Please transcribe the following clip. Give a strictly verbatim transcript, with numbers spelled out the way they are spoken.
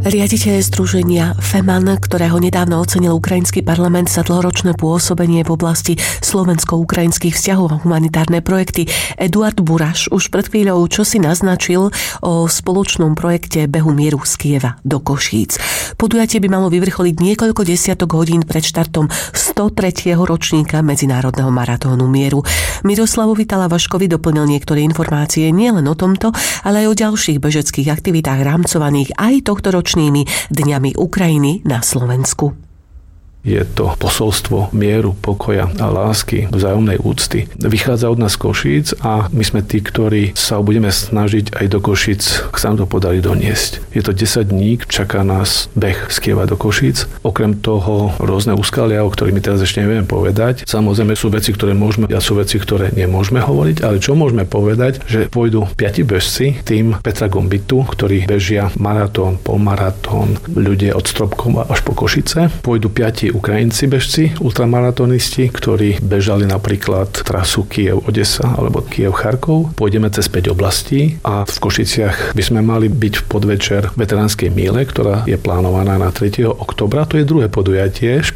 Riaditeľ združenia FEMAN, ktorého nedávno ocenil ukrajinský parlament za dlhoročné pôsobenie v oblasti slovensko-ukrajinských vzťahov a humanitárne projekty, Eduard Buraš už pred chvíľou čosi naznačil o spoločnom projekte Behu mieru z Kieva do Košíc. Podujatie by malo vyvrcholiť niekoľko desiatok hodín pred štartom stotretieho ročníka Medzinárodného maratónu mieru. Miroslavovi Talavaškovi doplnil niektoré informácie nielen o tomto, ale aj o ďalších bežeckých aktivitách rámcovaných aj tohto ročníka Dňami Ukrajiny na Slovensku. Je to posolstvo mieru, pokoja a lásky, vzájomnej úcty. Vychádza od nás Košíc a my sme tí, ktorí sa budeme snažiť aj do Košíc, ak sa nám to podarí doniesť. Je to desať dní, čaká nás beh z Kieva do Košíc. Okrem toho rôzne úskalia, o ktorých my teraz ešte nevieme povedať. Samozrejme sú veci, ktoré môžeme a sú veci, ktoré nemôžeme hovoriť, ale čo môžeme povedať, že pôjdu piati bežci, tým Petra Gombitu, ktorí bežia maratón, polmaratón, ľudia od Stropkova až po Košice. Pôjdu piati Ukrajinci bežci, ultramaratonisti, ktorí bežali napríklad trasu Kiev-Odesa alebo Kiev-Charkov. Pôjdeme cez päť oblastí a v Košiciach by sme mali byť v podvečer veteránskej míle, ktorá je plánovaná na tretieho októbra. To je druhé podujatie.